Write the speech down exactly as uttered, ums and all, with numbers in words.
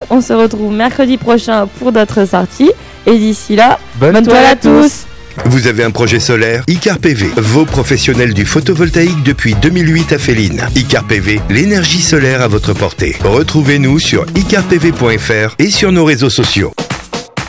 on se retrouve mercredi prochain pour d'autres sorties. Et d'ici là, bonne, bonne toile à tous. Vous avez un projet solaire? Icar P V, vos professionnels du photovoltaïque depuis deux mille huit à Féline. Icar P V, l'énergie solaire à votre portée. Retrouvez-nous sur icar p v point f r et sur nos réseaux sociaux.